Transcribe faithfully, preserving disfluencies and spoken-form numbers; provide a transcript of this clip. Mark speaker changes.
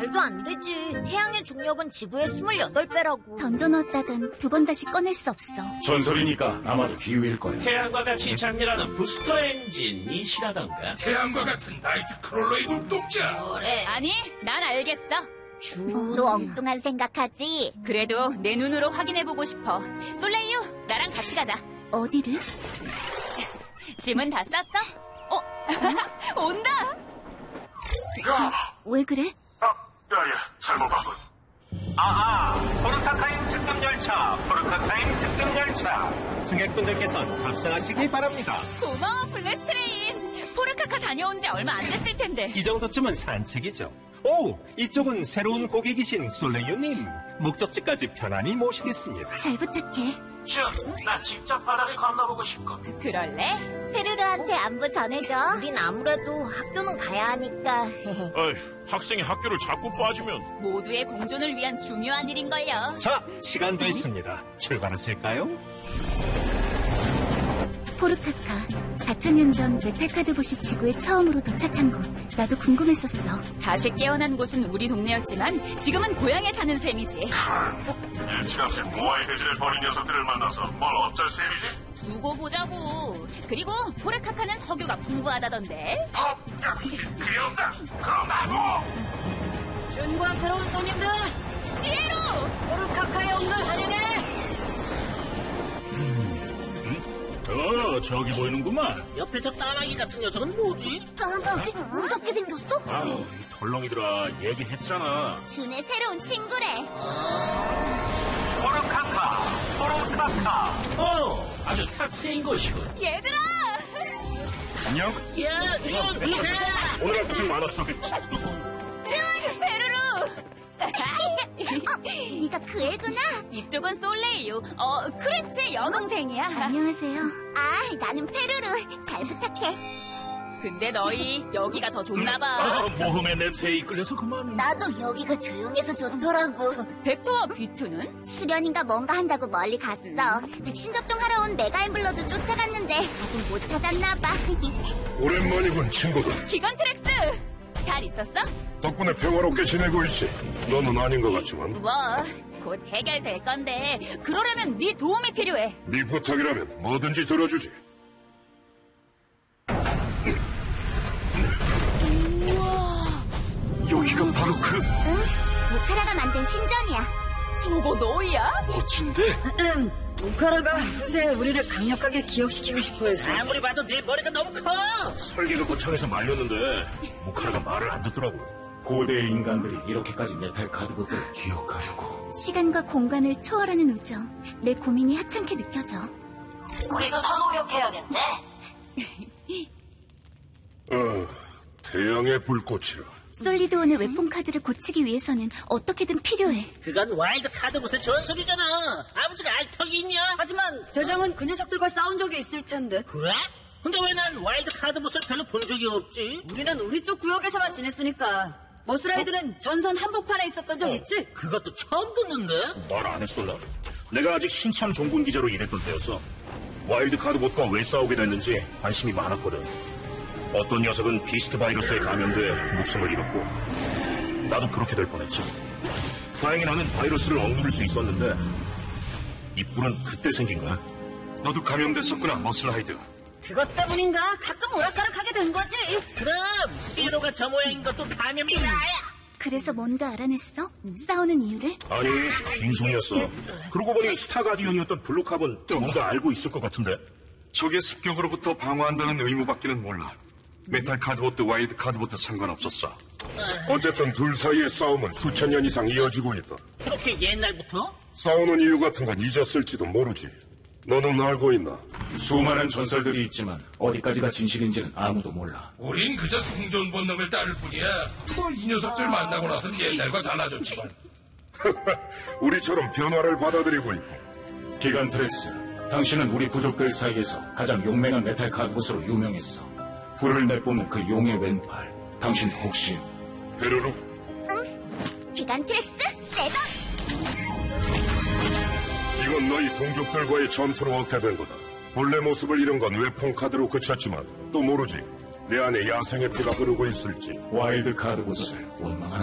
Speaker 1: 말도 안 되지. 태양의 중력은 지구의 스물여덟 배라고.
Speaker 2: 던져 넣었다간 두 번 다시 꺼낼 수 없어.
Speaker 3: 전설이니까 아마도 비유일 거야.
Speaker 4: 태양과 같이 장렬하는 부스터 엔진이시라던가.
Speaker 5: 태양과 같은 나이트 크롤러의 눈동자.
Speaker 1: 그래.
Speaker 6: 아니, 난 알겠어.
Speaker 2: 너 엉뚱한 생각하지?
Speaker 6: 그래도 내 눈으로 확인해보고 싶어. 솔레이유, 나랑 같이 가자.
Speaker 2: 어디를?
Speaker 6: 짐은 다 쌌어? 어? 온다!
Speaker 2: 왜 그래?
Speaker 5: 아, 야야, 잘못 봤군.
Speaker 4: 아하, 포르카타임 특급 열차, 포르카타임 특급 열차. 승객분들께선 탑승하시길 바랍니다.
Speaker 6: 고마워, 블래스트레인. 포르카카 다녀온 지 얼마 안 됐을 텐데.
Speaker 4: 이 정도쯤은 산책이죠. 오, 이쪽은 새로운 고객이신 솔레유님. 목적지까지 편안히 모시겠습니다.
Speaker 2: 잘 부탁해.
Speaker 4: 슈, 나 직접 바다를 건너보고 싶고.
Speaker 6: 그럴래?
Speaker 2: 페루르한테 안부 전해줘.
Speaker 1: 우린 아무래도 학교는 가야 하니까.
Speaker 3: 어휴, 학생이 학교를 자꾸 빠지면.
Speaker 6: 모두의 공존을 위한 중요한 일인걸요.
Speaker 4: 자, 시간 됐습니다. 출발하실까요?
Speaker 2: 포르카카. 사천 년 전 메탈카드봇이 지구에 처음으로 도착한 곳. 나도 궁금했었어.
Speaker 6: 다시 깨어난 곳은 우리 동네였지만 지금은 고향에 사는 셈이지.
Speaker 5: 일찌감치 모아의 대지를 벌인 녀석들을 만나서 뭘 어쩔 셈이지?
Speaker 6: 두고 보자고. 그리고 포르카카는 석유가 풍부하다던데.
Speaker 5: 헉! 그리 없다! 그럼 놔둬!
Speaker 1: 준과 새로운 손님들,
Speaker 6: 시에로!
Speaker 1: 포르카카에 온 걸 환영해.
Speaker 3: 어, 저기 보이는구만.
Speaker 4: 옆에 저 따라기 같은 녀석은 뭐지?
Speaker 2: 까맣게 무섭게 생겼어?
Speaker 3: 아우, 이 덜렁이들아, 얘기했잖아.
Speaker 2: 준의 새로운 친구래.
Speaker 4: 포르카카, 포르카카. 오, 아주 탁 트인 곳이군.
Speaker 6: 얘들아!
Speaker 3: 안녕?
Speaker 4: 야, 좀 비켜!
Speaker 3: 오늘 고생 많았어.
Speaker 6: 페루루!
Speaker 2: 어, 네가 그 애구나.
Speaker 6: 이쪽은 솔레이유. 어, 크리스트의 여동생이야.
Speaker 2: 안녕하세요. 아, 나는 페루르. 잘 부탁해.
Speaker 6: 근데 너희 여기가 더 좋나봐.
Speaker 3: 아, 모험의 냄새에 이끌려서 그만.
Speaker 2: 나도 여기가 조용해서 좋더라고.
Speaker 6: 벡터와 비투는?
Speaker 2: 수련인가 뭔가 한다고 멀리 갔어. 백신 접종하러 온 메가엠블러도 쫓아갔는데 아직 못 찾았나 봐.
Speaker 5: 오랜만이군, 친구들.
Speaker 6: 기건트렉스! 잘 있었어?
Speaker 5: 덕분에 평화롭게 지내고 있지. 너는 아닌 것 같지만.
Speaker 6: 뭐, 곧 해결될 건데 그러려면 네 도움이 필요해.
Speaker 5: 네 부탁이라면 뭐든지 들어주지.
Speaker 3: 여기가 바로 그
Speaker 2: 응? 모카라가 만든 신전이야.
Speaker 6: 저거 너희야?
Speaker 3: 멋진데?
Speaker 1: 우카라가 후세 우리를 강력하게 기억시키고 싶어 해서.
Speaker 4: 아무리 봐도 내 머리가 너무 커!
Speaker 3: 설계가 거창해서 말렸는데 무카라가 말을 안 듣더라고. 고대의 인간들이 이렇게까지 메탈 카드봇들을 기억하려고.
Speaker 2: 시간과 공간을 초월하는 우정. 내 고민이 하찮게 느껴져.
Speaker 1: 우리도 더 노력해야겠네.
Speaker 5: 어, 태양의 불꽃이라.
Speaker 2: 솔리드온의 웹폰 카드를 고치기 위해서는 어떻게든 필요해.
Speaker 4: 그건 와일드 카드봇의 전설이잖아. 아무튼 알턱이 있냐?
Speaker 1: 하지만 대장은 그 녀석들과 싸운 적이 있을 텐데.
Speaker 4: 그래? 근데 왜 난 와일드 카드봇을 별로 본 적이 없지?
Speaker 1: 우리는 우리 쪽 구역에서만 지냈으니까. 머스라이드는 전선 한복판에 있었던 적 있지?
Speaker 4: 그것도 처음 듣는데?
Speaker 3: 말 안 했었나? 내가 아직 신참 종군 기자로 일했던 때였어. 와일드 카드봇과 왜 싸우게 됐는지 관심이 많았거든. 어떤 녀석은 비스트 바이러스에 감염돼 목숨을 잃었고 나도 그렇게 될 뻔했지. 다행히 나는 바이러스를 억누를 수 있었는데 이 뿔은 그때 생긴 거야.
Speaker 5: 너도 감염됐었구나, 머슬라이드.
Speaker 1: 그것 때문인가 가끔 오락가락하게 된 거지.
Speaker 4: 그럼 시로가 저 모양인 것도 감염이 나야.
Speaker 2: 그래서 뭔가 알아냈어? 싸우는 이유를?
Speaker 3: 아니, 빈손이었어. 그러고 보니 스타가디언이었던 블루캅은 뭔가 알고 있을 것 같은데.
Speaker 5: 적의 습격으로부터 방어한다는 의무밖에는 몰라. 메탈 카드봇도 와일드 카드봇도 상관없었어. 어쨌든 둘 사이의 싸움은 수천 년 이상 이어지고 있다.
Speaker 4: 그렇게 옛날부터?
Speaker 5: 싸우는 이유 같은 건 잊었을지도 모르지. 너는 알고 있나?
Speaker 3: 수많은 전설들이 있지만 어디까지가 진실인지는 아무도 몰라.
Speaker 5: 우린 그저 생존 본능을 따를 뿐이야. 뭐 이 녀석들 만나고 나서는 옛날과 달라졌지만. 우리처럼 변화를 받아들이고 있고.
Speaker 3: 기간트렉스, 당신은 우리 부족들 사이에서 가장 용맹한 메탈 카드봇으로 유명했어. 불을 내뿜는 그 용의 왼팔, 당신 혹시
Speaker 5: 페루루?
Speaker 2: 응. 기간트렉스 셋업.
Speaker 5: 이건 너희 동족들과의 전투로 얻게 된 거다. 본래 모습을 잃은 건 웹폰 카드로 그쳤지만 또 모르지. 내 안에 야생의 피가 흐르고 있을지.
Speaker 3: 와일드 카드봇을 원망하나?